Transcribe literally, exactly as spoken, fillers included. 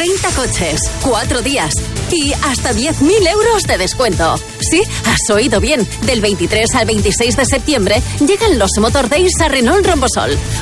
treinta coches, cuatro días y hasta diez mil euros de descuento. Sí, has oído bien. Del veintitrés al veintiséis de septiembre llegan los Motor Days a Renault Rombosol.